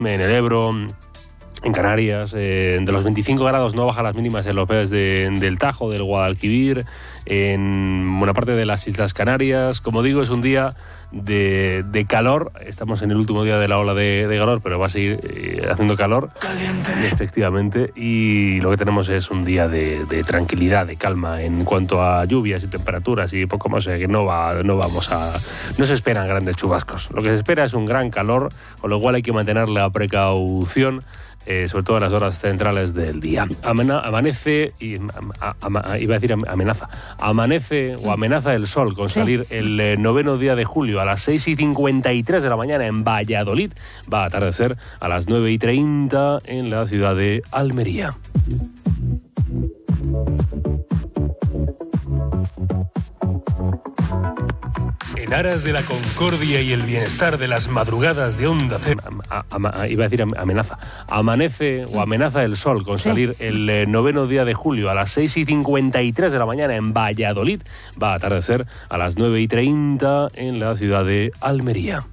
en el Ebro, en Canarias. De los 25 grados no bajan las mínimas en los valles del Tajo, del Guadalquivir, en buena parte de las Islas Canarias. Como digo, es un día de calor. Estamos en el último día de la ola de calor, pero va a seguir haciendo calor. Caliente. Efectivamente. Y lo que tenemos es un día de tranquilidad, de calma en cuanto a lluvias y temperaturas y poco más. O sea que no se esperan grandes chubascos. Lo que se espera es un gran calor, con lo cual hay que mantener la precaución. Sobre todo en las horas centrales del día. Amanece, amenaza el sol con salir el 9º día de julio a las 6:53 de la mañana en Valladolid. Va a atardecer a las 9:30 en la ciudad de Almería. En aras de la concordia y el bienestar de las madrugadas de Onda Cero. Amenaza el sol con salir el 9º día de julio a las 6:53 de la mañana en Valladolid. Va a atardecer a las 9:30 en la ciudad de Almería.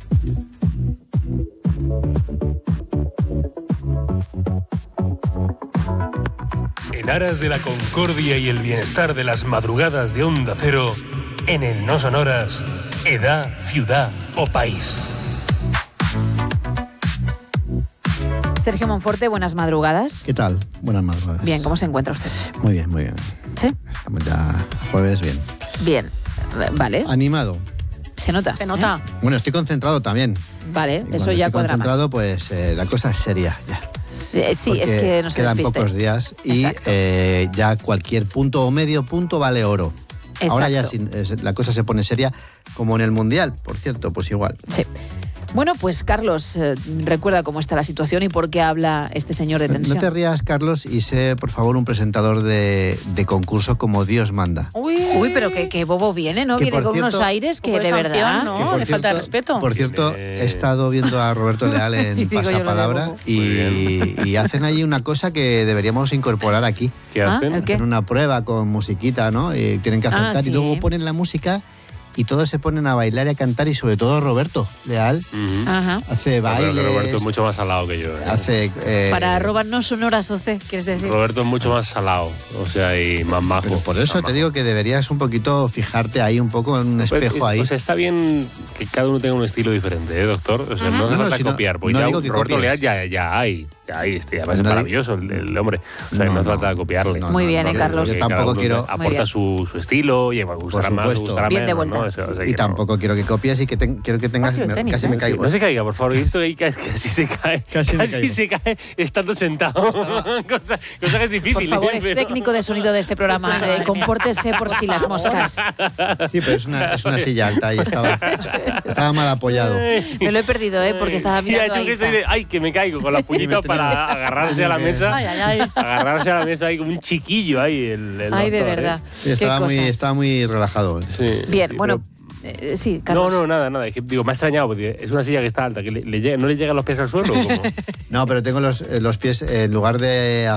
En aras de la concordia y el bienestar de las madrugadas de Onda Cero, en el No Sonoras, edad, ciudad o país. Sergio Monforte, buenas madrugadas. ¿Qué tal? Buenas madrugadas. Bien, ¿cómo se encuentra usted? Muy bien, muy bien. ¿Sí? Estamos ya jueves, bien. Bien, vale. Animado. Se nota. Bueno, estoy concentrado también. Vale, Y eso ya cuadra más. concentrado, pues la cosa es seria ya. Sí, Porque es que no se quedan despiste. pocos días y ya cualquier punto o medio punto vale oro. Exacto. Ahora ya la cosa se pone seria, como en el Mundial, por cierto, pues igual. Sí. Bueno, pues Carlos, recuerda cómo está la situación y por qué habla este señor de tensión. No te rías, Carlos, y sé, por favor, un presentador de concurso como Dios manda. Uy, pero que bobo viene, ¿no? Que Viene por con unos cierto, aires que poco de de verdad... sanción, ¿no? Que por Le falta de respeto. Por cierto, he estado viendo a Roberto Leal en Digo, yo lo Pasapalabra veo bobo. y hacen ahí una cosa que deberíamos incorporar aquí. ¿Qué hacen? ¿el qué? Hacen una prueba con musiquita, ¿no? Y tienen que acertar sí. y luego ponen la música y todos se ponen a bailar y a cantar y sobre todo Roberto Leal Ajá. hace Pero bailes. Roberto es mucho más salado que yo. Hace Para robarnos sonoras, Oce, ¿quieres decir? Roberto es mucho más salado, o sea, y más majo. Pero por eso te digo que deberías un poquito fijarte ahí un poco en un espejo ahí. Pues está bien que cada uno tenga un estilo diferente, ¿eh, doctor? O sea, no hace No, falta si no- copiar, porque no ya digo que Roberto copies. Leal ya hay, además es No maravilloso el hombre. O sea, no hace falta copiarle. no, Muy bien, Carlos. Yo Cada tampoco uno quiero... Muy aporta bien. su estilo y gustará más, supuesto. gustará Bien de menos, vuelta. ¿no? O sea, Y que tampoco quiero que copies y que quiero que tengas... Partido de tenis, casi me caigo. No se caiga, por favor. He visto que casi se cae. Casi me caigo. se cae estando sentado. cosa que es difícil. Por favor, ¿eh? es Pero- técnico de sonido de este programa. Compórtese por si las moscas. Sí, pero es una silla alta y estaba mal apoyado. Me lo he perdido, porque estaba Sí, ha mirando hecho a que Isa. estoy ay, que me caigo con la puñita para agarrarse a la mesa. Ay, ay, ay. Agarrarse a la mesa ahí como un chiquillo ahí. El Ay, de doctor, verdad. ¿eh? Sí, estaba Qué muy relajado. Sí, Bien, sí, bueno, sí, Carlos. No, nada. Es que, digo, me ha extrañado porque es una silla que está alta, que ¿no le llegan los pies al suelo? ¿O cómo? No, pero tengo los pies, en lugar de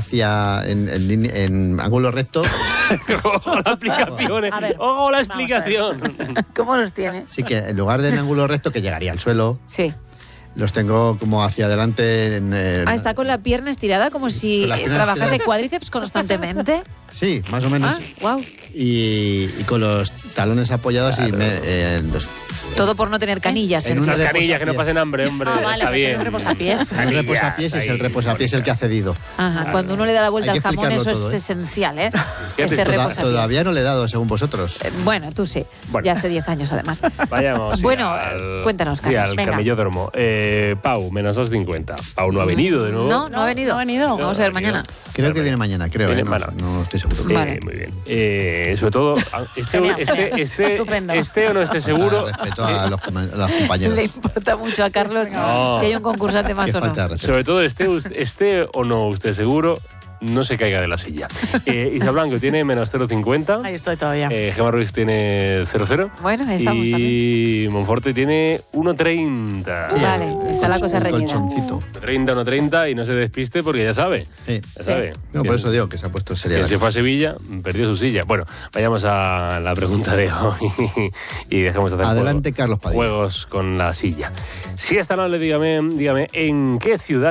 en ángulo recto, Ojo la explicación. A ver, Ojo la vamos a ver. explicación. ¿Cómo los tiene? sí que en lugar de en ángulo recto, que llegaría al suelo, Sí. los tengo como hacia adelante. Está con la pierna estirada como si Con la pierna trabajase estirada. cuádriceps constantemente. Sí, más o menos. Wow. Y con los talones apoyados y Todo por no tener canillas. En en una Esas canillas que no reposapiés. pasen hambre, hombre. Ah, vale, está porque bien. tiene un reposapiés. el reposapiés es el reposapiés el que ha cedido. Ajá, cuando uno le da la vuelta Hay al que jamón, eso explicarlo todo, es esencial, ¿eh? Fíjate, Ese reposapiés. Todavía no le he dado, según vosotros. Bueno, tú sí. Bueno. Ya hace 10 años, además. Vayamos. sí, Bueno, cuéntanos, sí, Carlos. al Venga. camellódromo. Pau, menos 2,50. Pau no ha venido de nuevo. No ha venido. No ha venido. Vamos a ver mañana. Creo que viene mañana, creo. Viene, No, bueno. no estoy seguro. Vale. Muy bien. Sobre todo, Genial, estupendo. este o no esté seguro. Falta de respeto a los compañeros. Le importa mucho a Carlos No. si hay un concursante más Qué o no. falta de respeto. Sobre todo, esté o no usted seguro, no se caiga de la silla. Isa Blanco tiene menos 0,50. Ahí estoy todavía. Gemma Ruiz tiene 0,0. Bueno, ahí estamos y también. Monforte tiene 1,30. Sí, Vale, está la cosa reñida. 1,30 y no se despiste porque ya sabe. Sí. Ya sabe. No, por eso digo que se ha puesto seria. Que la se cosa. fue a Sevilla, perdió su silla. Bueno, vayamos a la pregunta de hoy y dejemos de hacer Adelante, Carlos Padilla. juegos con la silla. Si esta noche, dígame, ¿en qué ciudad